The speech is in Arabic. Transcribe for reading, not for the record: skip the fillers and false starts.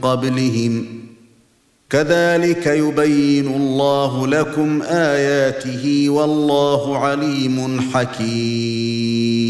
قبلهم كذلك يبين الله لكم آياته والله عليم حكيم